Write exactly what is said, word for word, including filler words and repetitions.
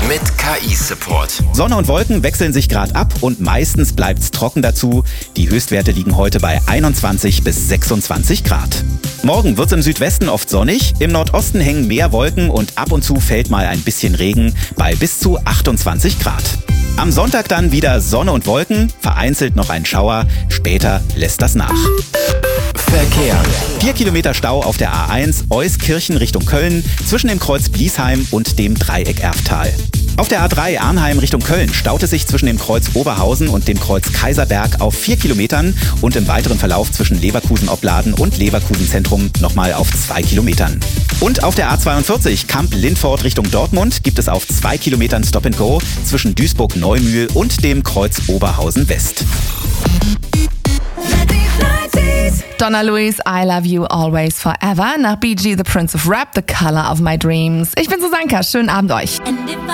mit K I-Support. Sonne und Wolken wechseln sich gerade ab und meistens bleibt's trocken dazu. Die Höchstwerte liegen heute bei einundzwanzig bis sechsundzwanzig Grad. Morgen wird's im Südwesten oft sonnig, im Nordosten hängen mehr Wolken und ab und zu fällt mal ein bisschen Regen bei bis zu achtundzwanzig Grad. Am Sonntag dann wieder Sonne und Wolken, vereinzelt noch ein Schauer, später lässt das nach. Verkehr. Vier Kilometer Stau auf der A eins Euskirchen Richtung Köln zwischen dem Kreuz Bliesheim und dem Dreieck Erftal. Auf der A drei Arnheim Richtung Köln staut es sich zwischen dem Kreuz Oberhausen und dem Kreuz Kaiserberg auf vier Kilometern und im weiteren Verlauf zwischen Leverkusen-Opladen und Leverkusen-Zentrum nochmal auf zwei Kilometern. Und auf der A zweiundvierzig Kamp-Lindfort Richtung Dortmund gibt es auf zwei Kilometern Stop and Go zwischen Duisburg-Neumühl und dem Kreuz Oberhausen West. Donna Louise, I Love You Always Forever. Nach B G, The Prince of Rap, The Color of My Dreams. Ich bin Susanka, schönen Abend euch.